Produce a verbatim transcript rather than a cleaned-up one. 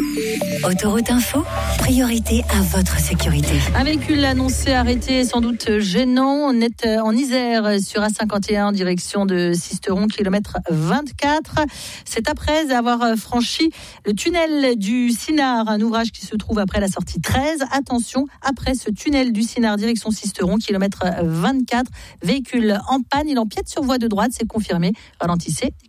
Autoroute Info, priorité à votre sécurité. Un véhicule annoncé arrêté, sans doute gênant. On est en Isère sur A cinquante et un en direction de Sisteron, kilomètre vingt-quatre. C'est après avoir franchi le tunnel du Sinard, un ouvrage qui se trouve après la sortie treize. Attention, après ce tunnel du Sinard, direction Sisteron, kilomètre vingt-quatre. Véhicule en panne, il empiète sur voie de droite, c'est confirmé. Ralentissez.